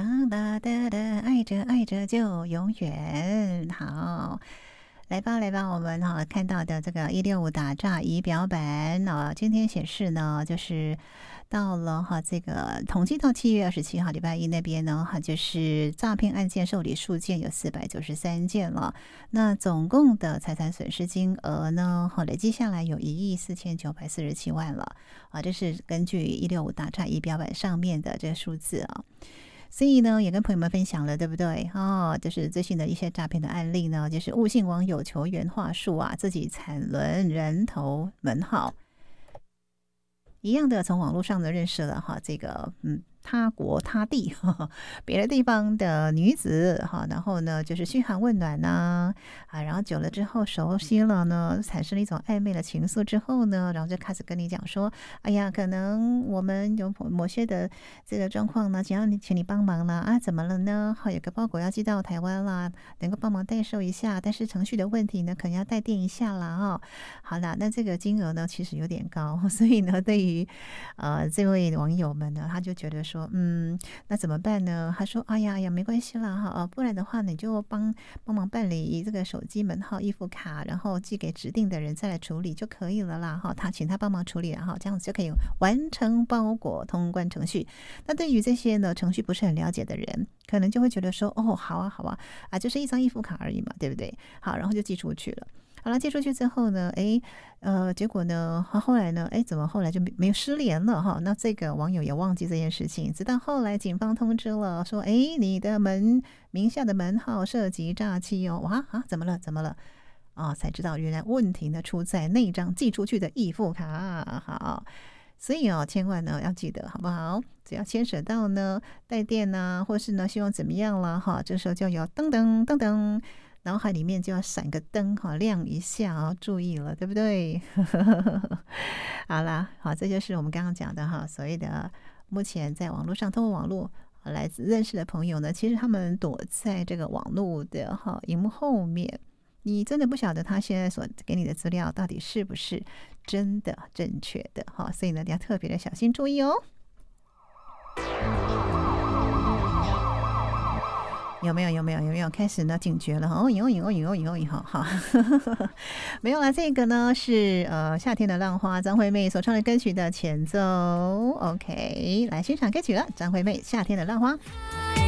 哒哒哒哒，爱着爱着就永远。好，来吧来吧，我们看到的这个165打诈仪表板今天显示呢，就是到了这个统计到7月27号礼拜一那边呢就是诈骗案件受理数件有493件了。那总共的财产损失金额呢累计下来有14947万了这是根据165打诈仪表板上面的这个数字所以呢，也跟朋友们分享了，对不对？就是最新的一些诈骗的案例呢，就是误信网友求援话术自己惨沦人头门号，一样的从网络上的认识了这个他国他地别的地方的女子然后呢就是嘘寒问暖然后久了之后熟悉了呢，产生了一种暧昧的情愫之后呢，然后就开始跟你讲说，哎呀，可能我们有某些的这个状况呢，请你帮忙啦怎么了呢？有个包裹要寄到台湾啦，能够帮忙代收一下，但是程序的问题呢，可能要代垫一下啦好啦，那这个金额呢其实有点高，所以呢对于这位网友们呢，他就觉得说那怎么办呢？他说哎呀没关系啦不然的话你就帮忙办理这个手机门号、易付卡，然后寄给指定的人再来处理就可以了啦他请他帮忙处理，然后这样子就可以完成包裹通关程序。那对于这些呢程序不是很了解的人，可能就会觉得说好啊就是一张易付卡而已嘛，对不对？好，然后就寄出去了。好了，寄出去之后呢，结果呢，后来呢，怎么后来就没有失联了那这个网友也忘记这件事情，直到后来警方通知了，说，你的名下的门号涉及诈欺怎么了？才知道原来问题呢出在那张寄出去的易付卡。好，所以千万呢要记得，好不好？只要牵扯到呢带电或是呢希望怎么样了这时候就有噔噔噔噔。脑海里面就要闪个灯亮一下注意了，对不对？好啦，好，这就是我们刚刚讲的所谓的目前在网络上通过网络来认识的朋友呢，其实他们躲在这个网络的荧幕后面，你真的不晓得他现在所给你的资料到底是不是真的正确的所以呢，你要特别的小心注意哦。有没有开始呢警觉了以后好没有了。这个呢是夏天的浪花，张惠妹所唱的歌曲的前奏。 OK， 来欣赏歌曲了，张惠妹夏天的浪花。